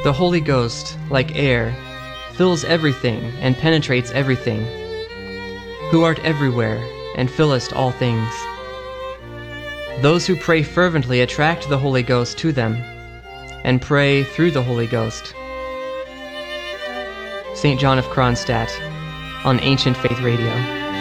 The Holy Ghost, like air, fills everything and penetrates everything, who art everywhere and fillest all things. Those who pray fervently attract the Holy Ghost to them, and pray through the Holy Ghost. St. John of Kronstadt on Ancient Faith Radio.